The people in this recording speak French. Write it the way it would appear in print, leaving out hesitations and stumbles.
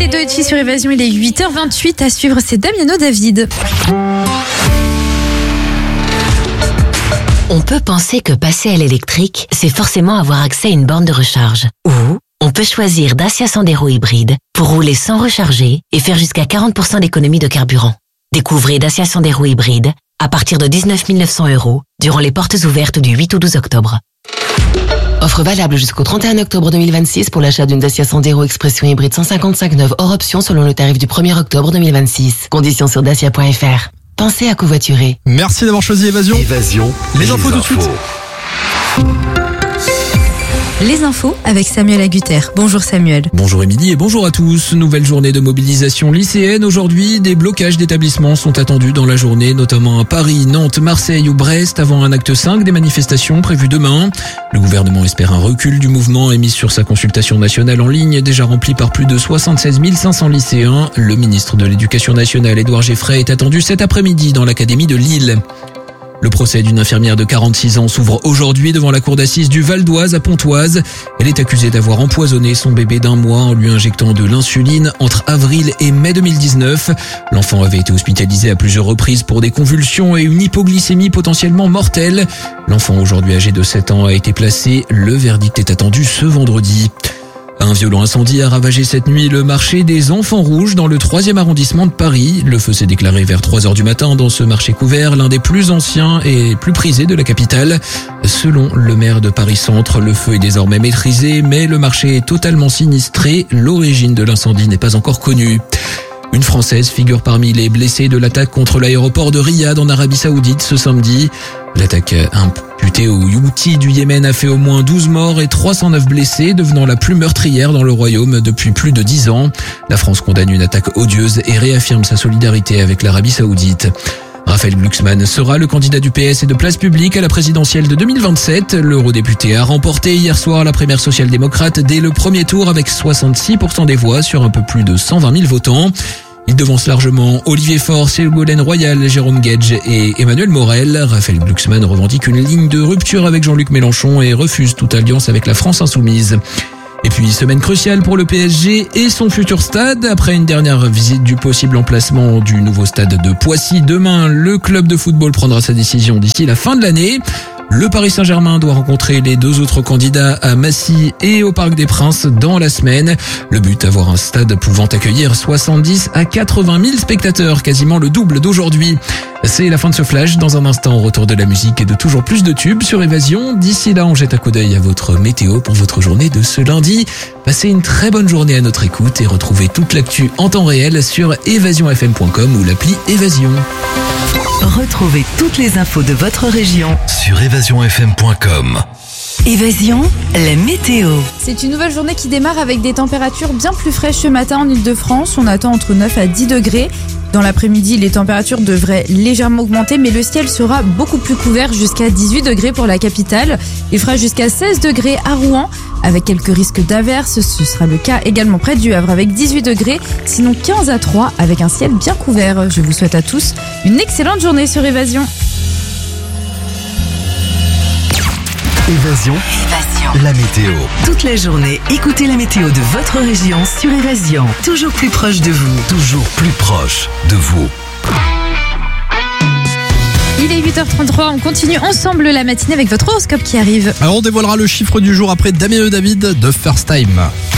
C'était Doechi sur Évasion, il est 8h28. À suivre, c'est Damiano David. On peut penser que passer à l'électrique, c'est forcément avoir accès à une borne de recharge. Ou on peut choisir Dacia Sandero hybride pour rouler sans recharger et faire jusqu'à 40% d'économie de carburant. Découvrez Dacia Sandero hybride à partir de 19 900 € durant les portes ouvertes du 8 au 12 octobre. Offre valable jusqu'au 31 octobre 2026 pour l'achat d'une Dacia Sandero Expression hybride 155 neuve hors option selon le tarif du 1er octobre 2026. Conditions sur dacia.fr. Pensez à covoiturer. Merci d'avoir choisi Évasion. Les infos tout de suite. Les infos avec Samuel Agutter. Bonjour Samuel. Bonjour Émilie et bonjour à tous. Nouvelle journée de mobilisation lycéenne. Aujourd'hui, des blocages d'établissements sont attendus dans la journée, notamment à Paris, Nantes, Marseille ou Brest, avant un acte 5 des manifestations prévues demain. Le gouvernement espère un recul du mouvement et mise sur sa consultation nationale en ligne, déjà remplie par plus de 76 500 lycéens. Le ministre de l'Éducation nationale, Édouard Geffray, est attendu cet après-midi dans l'académie de Lille. Le procès d'une infirmière de 46 ans s'ouvre aujourd'hui devant la cour d'assises du Val d'Oise à Pontoise. Elle est accusée d'avoir empoisonné son bébé d'1 mois en lui injectant de l'insuline entre avril et mai 2019. L'enfant avait été hospitalisé à plusieurs reprises pour des convulsions et une hypoglycémie potentiellement mortelle. L'enfant, aujourd'hui âgé de 7 ans, a été placé. Le verdict est attendu ce vendredi. Un violent incendie a ravagé cette nuit le marché des Enfants Rouges dans le 3e arrondissement de Paris. Le feu s'est déclaré vers 3h du matin dans ce marché couvert, l'un des plus anciens et plus prisés de la capitale. Selon le maire de Paris-Centre, le feu est désormais maîtrisé, mais le marché est totalement sinistré. L'origine de l'incendie n'est pas encore connue. Une Française figure parmi les blessés de l'attaque contre l'aéroport de Riyad en Arabie Saoudite ce samedi. L'attaque imputée aux Houthis du Yémen a fait au moins 12 morts et 309 blessés, devenant la plus meurtrière dans le royaume depuis plus de 10 ans. La France condamne une attaque odieuse et réaffirme sa solidarité avec l'Arabie Saoudite. Raphaël Glucksmann sera le candidat du PS et de Place Publique à la présidentielle de 2027. L'eurodéputé a remporté hier soir la primaire social-démocrate dès le premier tour avec 66% des voix sur un peu plus de 120 000 votants. Il devance largement Olivier Faure, Ségolène Royal, Jérôme Guedj et Emmanuel Morel. Raphaël Glucksmann revendique une ligne de rupture avec Jean-Luc Mélenchon et refuse toute alliance avec la France insoumise. Et puis, semaine cruciale pour le PSG et son futur stade. Après une dernière visite du possible emplacement du nouveau stade de Poissy, demain, le club de football prendra sa décision d'ici la fin de l'année. Le Paris Saint-Germain doit rencontrer les deux autres candidats à Massy et au Parc des Princes dans la semaine. Le but, avoir un stade pouvant accueillir 70 à 80 000 spectateurs, quasiment le double d'aujourd'hui. C'est la fin de ce flash. Dans un instant, retour de la musique et de toujours plus de tubes sur Évasion. D'ici là, on jette un coup d'œil à votre météo pour votre journée de ce lundi. Passez une très bonne journée à notre écoute et retrouvez toute l'actu en temps réel sur évasionfm.com ou l'appli Évasion. Retrouvez toutes les infos de votre région sur évasionfm.com. Évasion, la météo. C'est une nouvelle journée qui démarre avec des températures bien plus fraîches ce matin en Ile-de-France. On attend entre 9 à 10 degrés. Dans l'après-midi, les températures devraient légèrement augmenter, mais le ciel sera beaucoup plus couvert, jusqu'à 18 degrés pour la capitale. Il fera jusqu'à 16 degrés à Rouen, avec quelques risques d'averses. Ce sera le cas également près du Havre avec 18 degrés, sinon 15 à 3 avec un ciel bien couvert. Je vous souhaite à tous une excellente journée sur Évasion. Évasion, la météo. Toute la journée, écoutez la météo de votre région sur Évasion. Toujours plus proche de vous. Toujours plus proche de vous. Il est 8h33, on continue ensemble la matinée avec votre horoscope qui arrive. Alors on dévoilera le chiffre du jour après Damiano David de First Time.